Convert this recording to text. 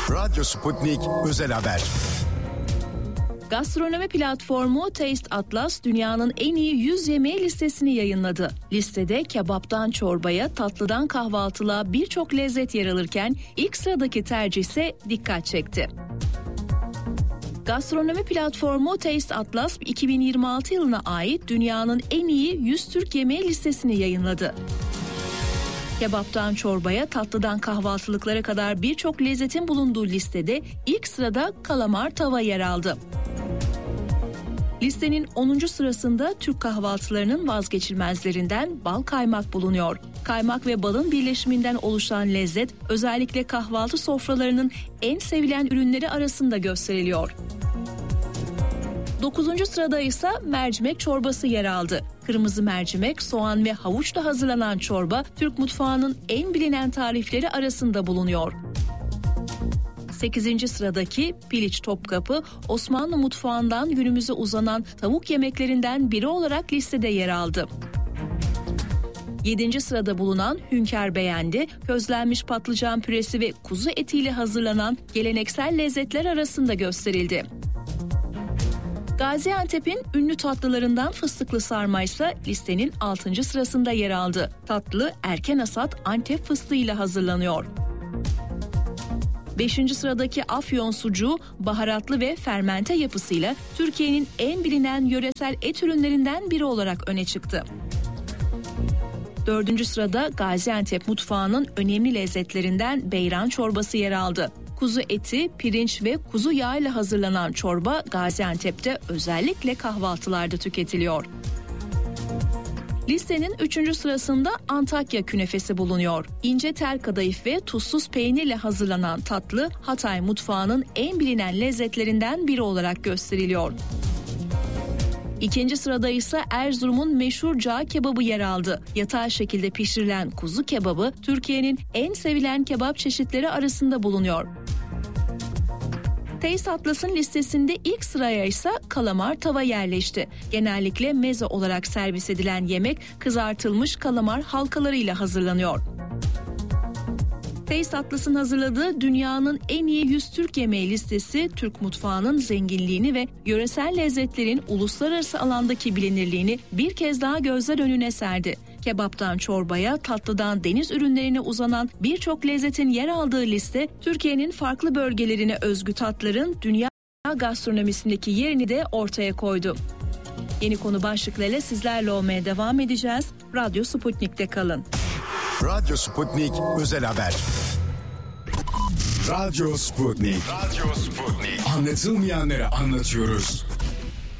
Radyo Sputnik Özel Haber. Gastronomi platformu Taste Atlas dünyanın en iyi 100 yemeği listesini yayınladı. Listede kebaptan çorbaya, tatlıdan kahvaltılığa birçok lezzet yer alırken ilk sıradaki tercih ise dikkat çekti. Gastronomi platformu Taste Atlas 2026 yılına ait dünyanın en iyi 100 Türk yemeği listesini yayınladı. Kebaptan çorbaya, tatlıdan kahvaltılıklara kadar birçok lezzetin bulunduğu listede ilk sırada kalamar tava yer aldı. Listenin 10. sırasında Türk kahvaltılarının vazgeçilmezlerinden bal kaymak bulunuyor. Kaymak ve balın birleşiminden oluşan lezzet özellikle kahvaltı sofralarının en sevilen ürünleri arasında gösteriliyor. 9. sırada ise mercimek çorbası yer aldı. Kırmızı mercimek, soğan ve havuçla hazırlanan çorba Türk mutfağının en bilinen tarifleri arasında bulunuyor. 8. sıradaki piliç Topkapı, Osmanlı mutfağından günümüze uzanan tavuk yemeklerinden biri olarak listede yer aldı. 7. sırada bulunan Hünkar Beğendi, közlenmiş patlıcan püresi ve kuzu etiyle hazırlanan geleneksel lezzetler arasında gösterildi. Gaziantep'in ünlü tatlılarından fıstıklı sarma ise listenin 6. sırasında yer aldı. Tatlı erken hasat Antep fıstığıyla hazırlanıyor. 5. sıradaki Afyon sucuğu baharatlı ve fermente yapısıyla Türkiye'nin en bilinen yöresel et ürünlerinden biri olarak öne çıktı. 4. sırada Gaziantep mutfağının önemli lezzetlerinden beyran çorbası yer aldı. Kuzu eti, pirinç ve kuzu yağı ile hazırlanan çorba Gaziantep'te özellikle kahvaltılarda tüketiliyor. Listenin 3. sırasında Antakya künefesi bulunuyor. İnce tel kadayıf ve tuzsuz peynirle hazırlanan tatlı Hatay mutfağının en bilinen lezzetlerinden biri olarak gösteriliyor. 2. sırada ise Erzurum'un meşhur cağ kebabı yer aldı. Yatay şekilde pişirilen kuzu kebabı Türkiye'nin en sevilen kebap çeşitleri arasında bulunuyor. Taste Atlas'ın listesinde ilk sıraya ise kalamar tava yerleşti. Genellikle meze olarak servis edilen yemek kızartılmış kalamar halkalarıyla hazırlanıyor. Taste Atlas'ın hazırladığı dünyanın en iyi 100 Türk yemeği listesi Türk mutfağının zenginliğini ve yöresel lezzetlerin uluslararası alandaki bilinirliğini bir kez daha gözler önüne serdi. Kebaptan çorbaya, tatlıdan deniz ürünlerine uzanan birçok lezzetin yer aldığı liste, Türkiye'nin farklı bölgelerine özgü tatların dünya gastronomisindeki yerini de ortaya koydu. Yeni konu başlıklarıyla sizlerle olmaya devam edeceğiz. Radyo Sputnik'te kalın. Radyo Sputnik Özel Haber. Radyo Sputnik. Anlatılmayanları anlatıyoruz.